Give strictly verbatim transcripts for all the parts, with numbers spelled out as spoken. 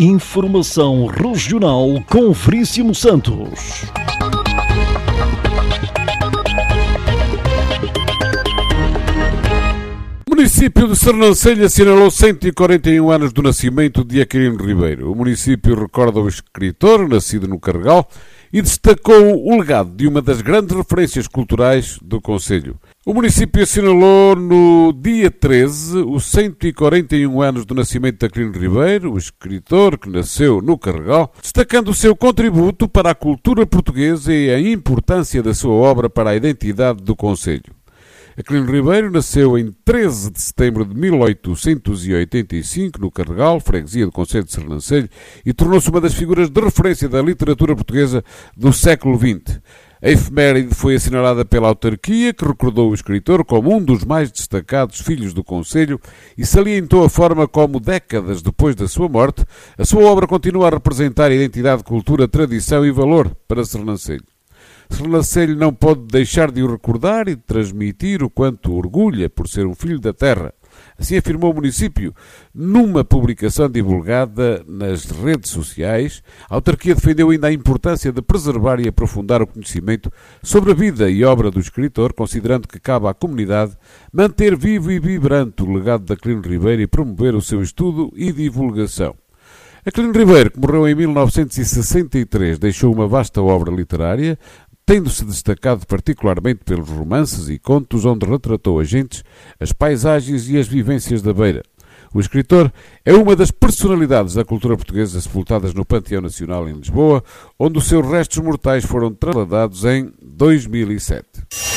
Informação regional com Veríssimo Santos. O município de Sernancelho assinalou cento e quarenta e um anos do nascimento de Aquilino Ribeiro. O município recorda o escritor, nascido no Carregal, e destacou o legado de uma das grandes referências culturais do concelho. O município assinalou no dia treze os cento e quarenta e um anos do nascimento de Aquilino Ribeiro, o escritor que nasceu no Carregal, destacando o seu contributo para a cultura portuguesa e a importância da sua obra para a identidade do concelho. Aquilino Ribeiro nasceu em treze de setembro de mil oitocentos e oitenta e cinco no Carregal, freguesia do concelho de Sernancelho, e tornou-se uma das figuras de referência da literatura portuguesa do século vinte. A efeméride foi assinalada pela autarquia, que recordou o escritor como um dos mais destacados filhos do concelho e salientou a forma como, décadas depois da sua morte, a sua obra continua a representar a identidade, cultura, tradição e valor para Sernancelho. Sernancelho não pode deixar de o recordar e de transmitir o quanto orgulha por ser um filho da terra. Assim afirmou o município numa publicação divulgada nas redes sociais. A autarquia defendeu ainda a importância de preservar e aprofundar o conhecimento sobre a vida e obra do escritor, considerando que cabe à comunidade manter vivo e vibrante o legado de Aquilino Ribeiro e promover o seu estudo e divulgação. Aquilino Ribeiro, que morreu em mil novecentos e sessenta e três, deixou uma vasta obra literária, tendo-se destacado particularmente pelos romances e contos onde retratou as gentes, as paisagens e as vivências da beira. O escritor é uma das personalidades da cultura portuguesa sepultadas no Panteão Nacional em Lisboa, onde os seus restos mortais foram trasladados em dois mil e sete.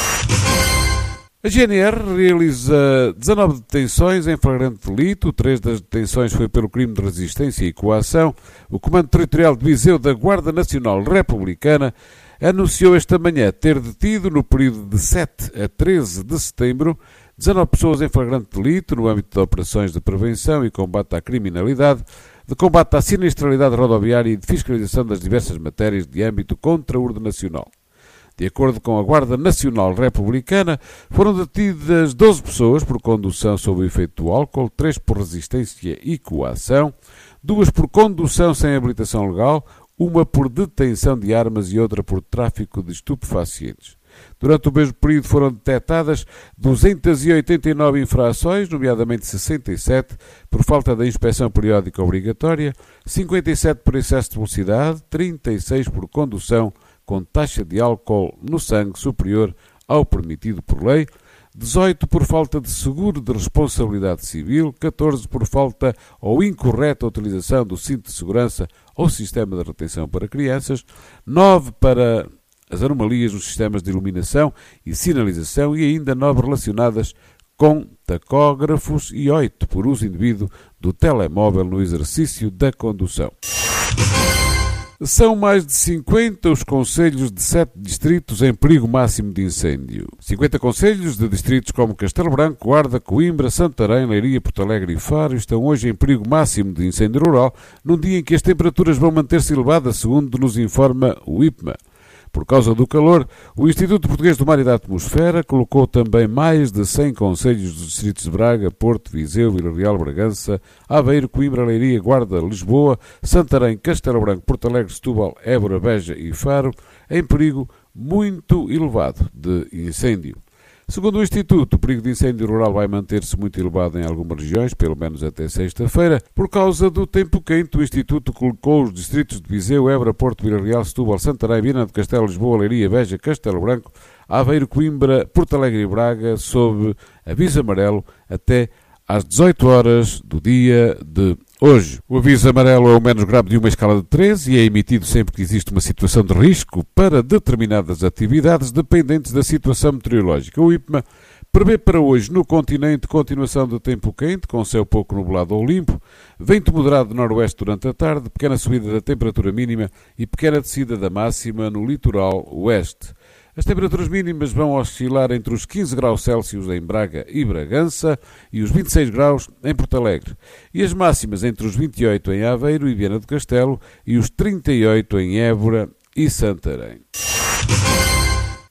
A G N R realiza dezanove detenções em flagrante delito. Três das detenções foi pelo crime de resistência e coação. O Comando Territorial de Viseu da Guarda Nacional Republicana anunciou esta manhã ter detido, no período de sete a treze de setembro, dezanove pessoas em flagrante delito no âmbito de operações de prevenção e combate à criminalidade, de combate à sinistralidade rodoviária e de fiscalização das diversas matérias de âmbito contraordenacional. De acordo com a Guarda Nacional Republicana, foram detidas doze pessoas por condução sob o efeito do álcool, três por resistência e coação, duas por condução sem habilitação legal, uma por detenção de armas e outra por tráfico de estupefacientes. Durante o mesmo período foram detectadas duzentas e oitenta e nove infrações, nomeadamente sessenta e sete por falta da inspeção periódica obrigatória, cinquenta e sete por excesso de velocidade, trinta e seis por condução com taxa de álcool no sangue superior ao permitido por lei, dezoito por falta de seguro de responsabilidade civil, catorze por falta ou incorreta utilização do cinto de segurança ou sistema de retenção para crianças, nove para as anomalias nos sistemas de iluminação e sinalização e ainda nove relacionadas com tacógrafos e oito por uso indevido do telemóvel no exercício da condução. São mais de cinquenta os concelhos de sete distritos em perigo máximo de incêndio. cinquenta concelhos de distritos como Castelo Branco, Guarda, Coimbra, Santarém, Leiria, Porto Alegre e Faro estão hoje em perigo máximo de incêndio rural, num dia em que as temperaturas vão manter-se elevadas, segundo nos informa o I P M A. Por causa do calor, o Instituto Português do Mar e da Atmosfera colocou também mais de cem concelhos dos distritos de Braga, Porto, Viseu, Vila Real, Bragança, Aveiro, Coimbra, Leiria, Guarda, Lisboa, Santarém, Castelo Branco, Porto Alegre, Setúbal, Évora, Beja e Faro em perigo muito elevado de incêndio. Segundo o Instituto, o perigo de incêndio rural vai manter-se muito elevado em algumas regiões, pelo menos até sexta-feira. Por causa do tempo quente, o Instituto colocou os distritos de Viseu, Évora, Porto, Vila Real, Setúbal, Santarém, Viana do Castelo, Lisboa, Leiria, Beja, Castelo Branco, Aveiro, Coimbra, Porto Alegre e Braga sob aviso amarelo até às dezoito horas do dia de hoje. O aviso amarelo é o menos grave de uma escala de três e é emitido sempre que existe uma situação de risco para determinadas atividades dependentes da situação meteorológica. O I P M A prevê para hoje no continente continuação de tempo quente, com céu pouco nublado ou limpo, vento moderado de noroeste durante a tarde, pequena subida da temperatura mínima e pequena descida da máxima no litoral oeste. As temperaturas mínimas vão oscilar entre os quinze graus Celsius em Braga e Bragança e os vinte e seis graus em Porto Alegre, e as máximas entre os vinte e oito em Aveiro e Viana do Castelo e os trinta e oito em Évora e Santarém.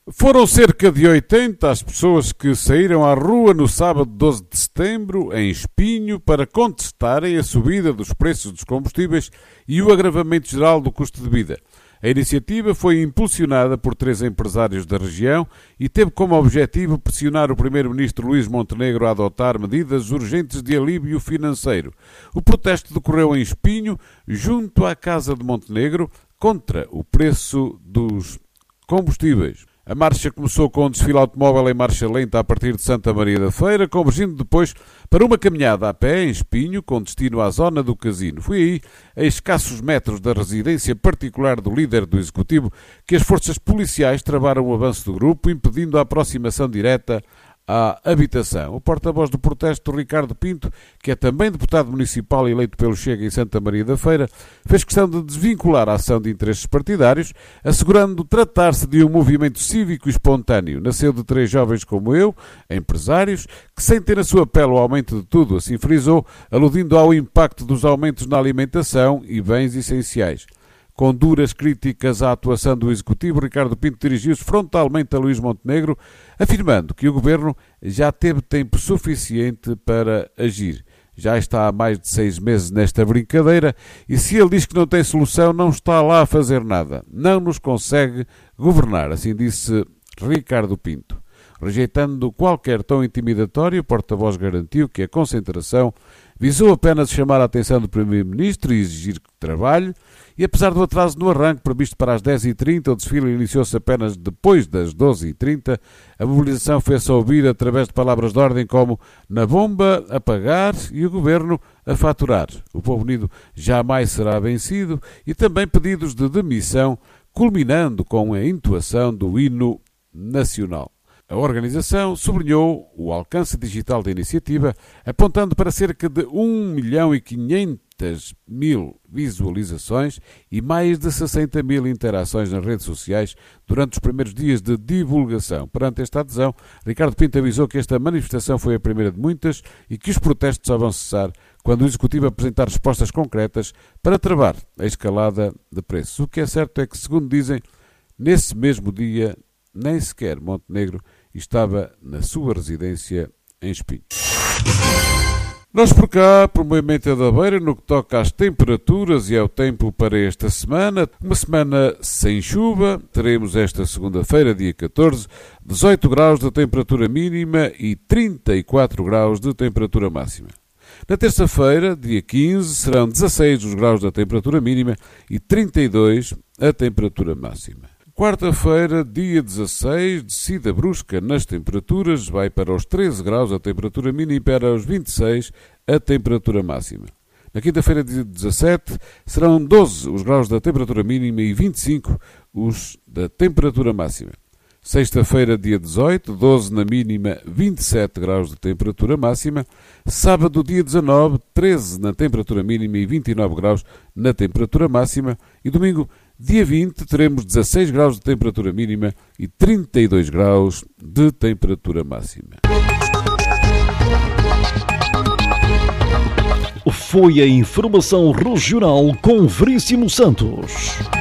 Foram cerca de oitenta as pessoas que saíram à rua no sábado doze de setembro, em Espinho, para contestarem a subida dos preços dos combustíveis e o agravamento geral do custo de vida. A iniciativa foi impulsionada por três empresários da região e teve como objetivo pressionar o primeiro-ministro Luís Montenegro a adotar medidas urgentes de alívio financeiro. O protesto decorreu em Espinho, junto à Casa de Montenegro, contra o preço dos combustíveis. A marcha começou com um desfile automóvel em marcha lenta a partir de Santa Maria da Feira, convergindo depois para uma caminhada a pé em Espinho, com destino à zona do Casino. Foi aí, a escassos metros da residência particular do líder do Executivo, que as forças policiais travaram o avanço do grupo, impedindo a aproximação direta à habitação. O porta-voz do protesto, Ricardo Pinto, que é também deputado municipal eleito pelo Chega em Santa Maria da Feira, fez questão de desvincular a ação de interesses partidários, assegurando tratar-se de um movimento cívico espontâneo. Nasceu de três jovens como eu, empresários, que sem ter na sua pele o aumento de tudo, assim frisou, aludindo ao impacto dos aumentos na alimentação e bens essenciais. Com duras críticas à atuação do Executivo, Ricardo Pinto dirigiu-se frontalmente a Luís Montenegro, afirmando que o Governo já teve tempo suficiente para agir. Já está há mais de seis meses nesta brincadeira e se ele diz que não tem solução, não está lá a fazer nada. Não nos consegue governar, assim disse Ricardo Pinto. Rejeitando qualquer tom intimidatório, o porta-voz garantiu que a concentração visou apenas chamar a atenção do primeiro-ministro e exigir que trabalhe, e apesar do atraso no arranque previsto para as dez e trinta, o desfile iniciou-se apenas depois das doze e trinta, a mobilização fez-se ouvir através de palavras de ordem como "na bomba a pagar" e o Governo a faturar. O povo unido jamais será vencido e também pedidos de demissão, culminando com a entoação do hino nacional. A organização sublinhou o alcance digital da iniciativa, apontando para cerca de um milhão e quinhentas mil visualizações e mais de sessenta mil interações nas redes sociais durante os primeiros dias de divulgação. Perante esta adesão, Ricardo Pinto avisou que esta manifestação foi a primeira de muitas e que os protestos só vão cessar quando o Executivo apresentar respostas concretas para travar a escalada de preços. O que é certo é que, segundo dizem, nesse mesmo dia, nem sequer Montenegro estava na sua residência em Espinho. Nós por cá, por Moimenta da Beira, no que toca às temperaturas e ao tempo para esta semana, uma semana sem chuva, teremos esta segunda-feira, dia catorze, dezoito graus de temperatura mínima e trinta e quatro graus de temperatura máxima. Na terça-feira, dia quinze, serão dezasseis os graus da temperatura mínima e trinta e dois a temperatura máxima. Quarta-feira, dia dezasseis, descida brusca nas temperaturas, vai para os treze graus a temperatura mínima e para os vinte e seis a temperatura máxima. Na quinta-feira, dia dezassete, serão doze os graus da temperatura mínima e vinte e cinco os da temperatura máxima. Sexta-feira, dia dezoito, doze na mínima, vinte e sete graus de temperatura máxima. Sábado, dia dezanove, treze na temperatura mínima e vinte e nove graus na temperatura máxima. E domingo, dia vinte, teremos dezasseis graus de temperatura mínima e trinta e dois graus de temperatura máxima. Foi a informação regional com Veríssimo Santos.